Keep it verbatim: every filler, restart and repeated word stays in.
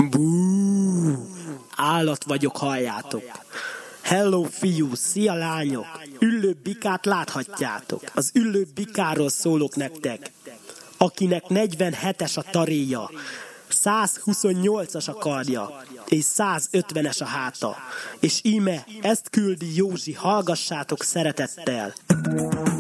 Bú, állat vagyok, halljátok. Hello fiú, szia lányok, Üllő bikát láthatjátok. Az Üllő bikáról szólok nektek, akinek negyvenhetes a taréja, százhuszonnyolcas a karja, és százötvenes a háta. És íme ezt küldi Józsi, hallgassátok szeretettel.